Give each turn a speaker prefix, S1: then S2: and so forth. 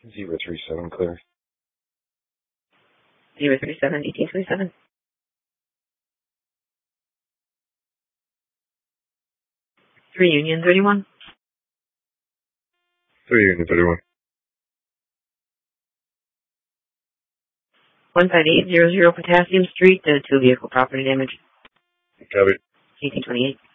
S1: 037 clear.
S2: 037, 1827. 3 Union 31.
S1: 3 Union 31.
S2: 15800 Potassium Street, 2 vehicle property damage.
S1: Copy.
S2: 1828.